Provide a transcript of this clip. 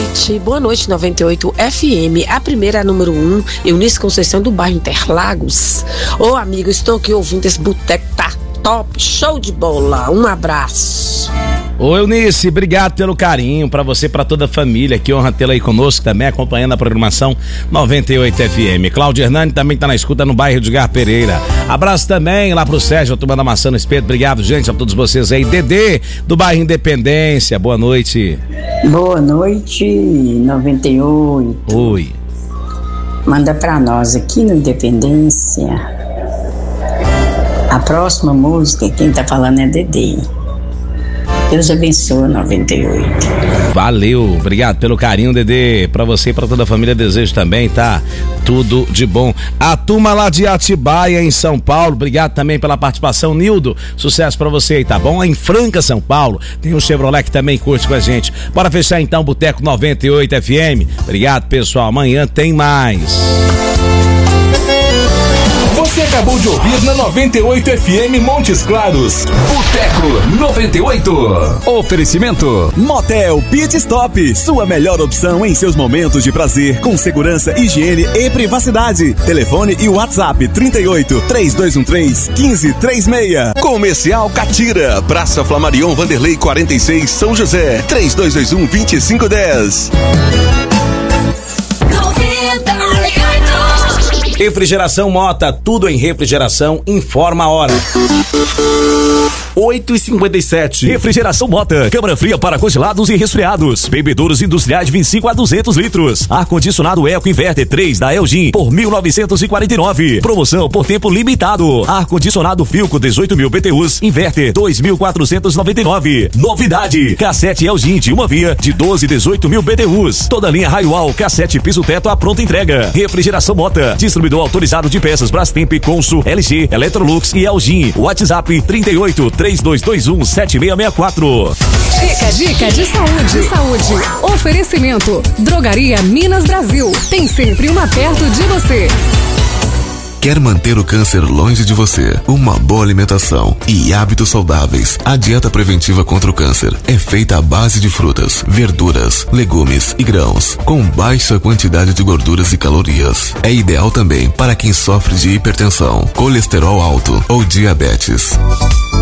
Boa noite, 98 FM, a primeira, a número 1, Eunice Conceição do bairro Interlagos. Ô amigo, estou aqui ouvindo esse boteco, tá top, show de bola, um abraço. Ô Eunice, obrigado pelo carinho, pra você, pra toda a família, que honra tê-la aí conosco também, acompanhando a programação 98 FM. Cláudio Hernani também tá na escuta no bairro Edgar Pereira. Abraço também lá pro Sérgio, a turma da Maçã no Espeto, obrigado gente, a todos vocês aí. Dedê, do bairro Independência, boa noite. Boa noite, 98. Oi. Manda pra nós aqui no Independência. A próxima música, quem tá falando é Dedê. Deus abençoe, 98. Valeu, obrigado pelo carinho, Dedê. Pra você e pra toda a família, desejo também, tá? Tudo de bom. A turma lá de Atibaia, em São Paulo, obrigado também pela participação, Nildo. Sucesso pra você aí, tá bom? Em Franca, São Paulo, tem um Chevrolet que também curte com a gente. Bora fechar então, Boteco 98 FM. Obrigado, pessoal. Amanhã tem mais. Você acabou de ouvir na 98 FM Montes Claros, Boteco 98. Oferecimento Motel Pit Stop, sua melhor opção em seus momentos de prazer, com segurança, higiene e privacidade. Telefone e WhatsApp 38 3213 1536. Comercial Catira, Praça Flamarion Vanderlei 46, São José, 3221 2510. Refrigeração Mota, tudo em refrigeração, informa a hora. 8h57. Refrigeração Mota, câmara fria para congelados e resfriados. Bebedouros industriais de 25 a 200 litros. Ar-condicionado Eco Inverter 3 da Elgin por 1.949. Promoção por tempo limitado. Ar-condicionado Filco 18.000 BTUs Inverter 2.499. Novidade, cassete Elgin de uma via de 12 e 18.000 BTUs. Toda linha Raioal, cassete piso teto à pronta entrega. Refrigeração Mota, distribuidor autorizado de peças Brastemp, Consul, LG, Electrolux e Elgin. WhatsApp 38 3221 7664. Dica de saúde. Oferecimento. Drogaria Minas Brasil. Tem sempre uma perto de você. Quer manter o câncer longe de você? Uma boa alimentação e hábitos saudáveis. A dieta preventiva contra o câncer é feita à base de frutas, verduras, legumes e grãos, com baixa quantidade de gorduras e calorias. É ideal também para quem sofre de hipertensão, colesterol alto ou diabetes.